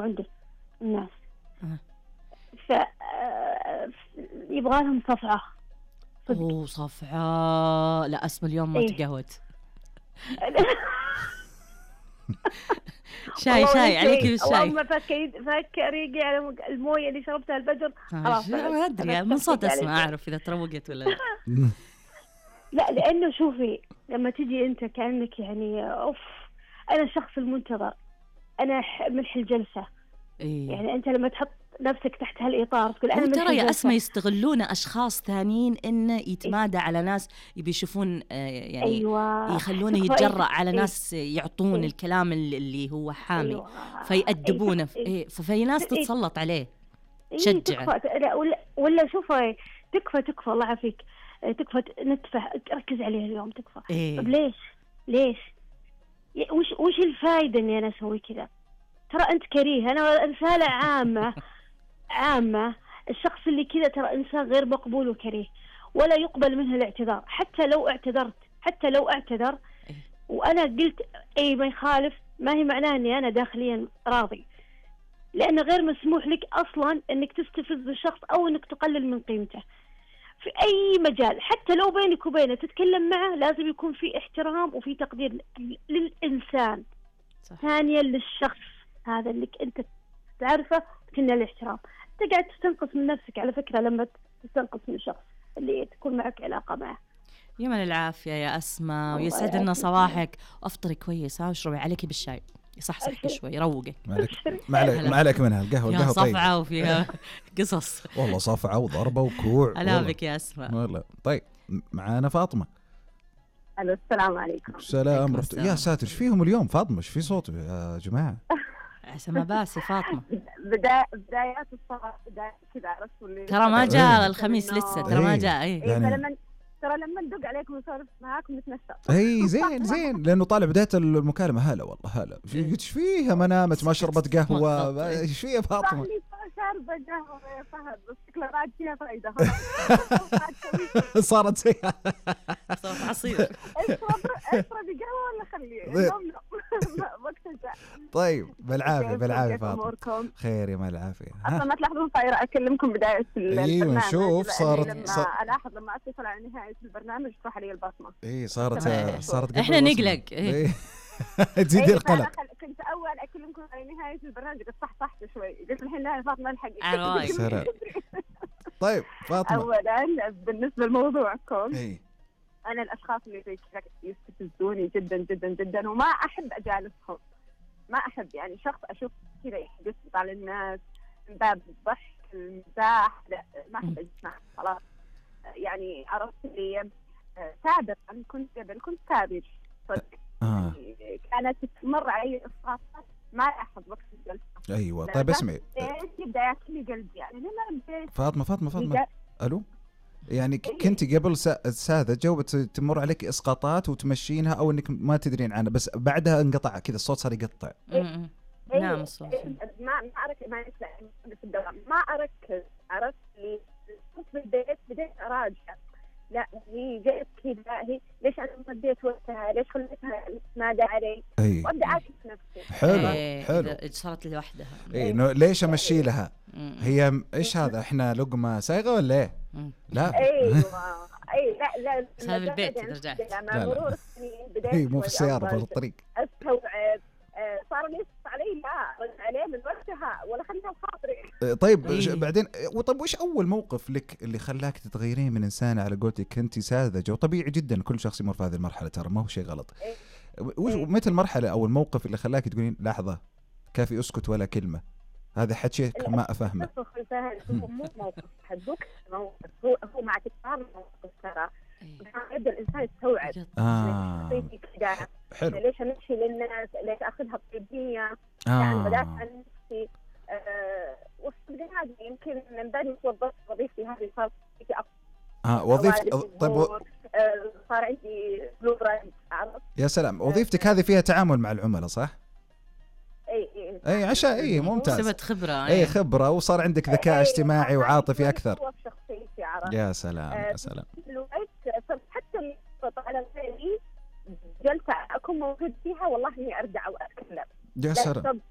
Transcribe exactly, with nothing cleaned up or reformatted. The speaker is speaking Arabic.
عند الناس. آه. ف آه، يبغى لهم صفعة. اوه صفعة. لا أسمى اليوم ما إيه. تقهوت. شاي شاي عليك بالشاي. اللهم فكري فكري على المويه اللي شربتها الفجر. خلاص ما أدري من صوت أسمع أعرف إذا تروقت ولا لا. لا لأنه شوفي لما تجي أنت كأنك يعني أوف أنا الشخص المنتظر، أنا ملح الجلسة. إيه. يعني أنت لما تحط نفسك تحت هالإطار تقول أنا ملح ترى يا الجلسة. أسمى يستغلون أشخاص ثانيين إنه يتمادى إيه؟ على ناس يبي يشوفون آه يعني أيوة. يخلونه يتجرأ على إيه؟ ناس يعطون إيه؟ الكلام اللي هو حامي. أيوة. فيأدبونه. إيه؟ إيه؟ ففي ناس تتسلط عليه تشجعه. إيه؟ لا ولا ولا شوفي تكفى تكفى الله يعافيك تكفى نتفه ركز عليها اليوم تكفى. إيه؟ طب ليش ليش وش وش الفائدة إني أنا أسوي كذا؟ ترى أنت كريه. أنا رسالة عامة عامة الشخص اللي كذا ترى إنسان غير مقبول وكريه ولا يقبل منه الاعتذار. حتى لو اعتذرت حتى لو اعتذر وأنا قلت أي ما يخالف ما هي معناه أني أنا داخليا راضي، لأنه غير مسموح لك أصلا أنك تستفز الشخص أو أنك تقلل من قيمته في أي مجال. حتى لو بينك وبينه تتكلم معه لازم يكون في احترام وفي تقدير للإنسان. صح. ثانيا للشخص هذا اللي أنت تعرفه كنا الاحترام. أنت قاعد تستنقص من نفسك على فكرة لما تستنقص من الشخص اللي تكون معك علاقة معه. يمن العافية يا أسماء ويسعد لنا صباحك وافطري كويس ها واشربي عليك بالشاي يصحصحك شوي يروقك. ما عليك ما عليك منها القهوة القهوة طيب صفعة وفيها قصص والله صفعة وضربة وكوع. هلا بك يا أسماء. والله طيب معانا فاطمة. الو السلام عليكم. السلام رحت يا ساتر ايش فيهم اليوم فاطمة ايش في صوت يا جماعة؟ سما باسي فاطمة. بداية بدايات الصلاة بداية كذا عرفتوا ترى ما جاء الخميس لسه ترى ما جاء. اي يعني فلما ترى لما ندق عليكم ونسولف معاكم نتنشط. اي زين زين لانه طالع بداية المكالمة هلا والله هلا ايش فيها ما نامت ما شربت قهوة ايش فيها فاطمة؟ شاربة قهوة يا فهد بس شكلها بعد فيها فايدة. صارت سيئة. صارت عصير. اشرب اشربي قهوة ولا خليه وقت الجاء. طيب بالعافية بالعافية فاطمة. خير يا مال العافية. أصلا ما تلاحظون صايرة أكلمكم بداية البرنامج. ايوه نشوف صارت لما صار... ألاحظ لما أتصل على نهاية البرنامج تروح علي البصمة. اي صارت صارت احنا نقلق. ايه تزيد القلق. كنت أول أكلمكم على نهاية البرنامج قلت صح صحت شوي قلت الحين لا فاطمة الحق. طيب فاطمة أولا بالنسبة لموضوعكم ايه أنا الأشخاص اللي زي كذا يستفزوني جدا جدا جدا وما أحب أجالسهم ما أحب يعني شخص أشوف كذا يحدث على الناس من باب الضحك المزاح لا ما أحب أجلس خلاص. يعني عرفت لي سابقا كنت قبل كنت كابج صدق آه. يعني كانت تمر علي إسقاطات ما أحب وقت الجلسة. أيوة طيب اسمعي يبدأ ياكل قلبي يعني لما فاطمة فاطمة فاطمة ألو يعني كنت قبل ساذجة وتمر عليك إسقاطات وتمشينها أو إنك ما تدرين عنها بس بعدها انقطع كذا الصوت صار يقطع. نعم الصوت ما ما أركز ما يسمع في الدوام ما أركز عرفت لي بديت بديت أراجع لا هي جت كذا هي ليش أنا مديت وقتها ليش خليتها تنادى علي أيه. وأبدأ أعكس نفسي. حلو أيه. حلو صارت لوحدها. إيه أيه. ليش أمشي لها هي إيش هذا إحنا لقمة سايغة ولا إيه؟ لا أيوة أي لا لا صار بالبيت رجعت مع مرور السنين بديت إيه مو في السيارة في الطريق أستوعب صار ليس علي لا رد عليه من وقتها ولا خليها بخاطري. طيب إيه؟ بعدين وطب وش أول موقف لك اللي خلاك تتغيرين من إنسانة على قولتك كنتي ساذجة وطبيعي جدا كل شخص يمر في هذه المرحلة ترى ما هو شيء غلط. إيه؟ وش إيه؟ متى المرحلة أو الموقف اللي خلاك تقولين لحظة كافي أسكت ولا كلمة هذا حكيك ما أفهمه. هو مو موقف حدوك موقف هو هو مع تكرار موقف ترى يبدأ الإنسان يستوعب. آه. حلو. ليش أمشي للناس ليش أخذها بطيبية آه. يعني بدأت عن نفسي أه وصلت هذه يمكن من بعد توظفت وظيفتي هذه صارت في أكثر. آه وظيفتي طيب و... أه صار عندي بلوبراند عرفت. يا سلام وظيفتك هذه فيها تعامل مع العملاء صح؟ اي اي اي عشان اي ممتاز. سبت خبرة. اي خبرة وصار عندك ذكاء اجتماعي وعاطفي أكثر. يا سلام يا سلام. حتى على غيري جلسة أكون موجود فيها والله إني أرجع وأتكلم. يا سلام.